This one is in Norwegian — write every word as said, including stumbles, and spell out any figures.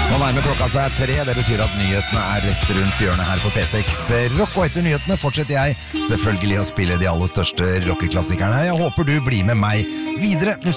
Nå nærmer klokka seg tre, det betyr at nyhetene er rett rundt hjørnet her på P seks Rock, og etter nyhetene fortsetter jeg selvfølgelig å spille de aller største rockeklassikerne. Jeg håper du blir med meg videre.